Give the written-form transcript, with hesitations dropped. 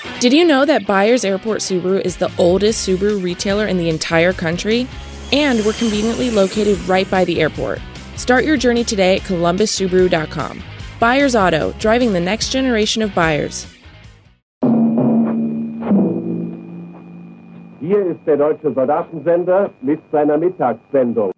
Did you know that Byers Airport Subaru is the oldest Subaru retailer in the entire country? And we're conveniently located right by the airport. Start your journey today at columbussubaru.com. Byers Auto, driving the next generation of buyers. Hier ist der Deutsche Soldatensender mit seiner Mittagssendung.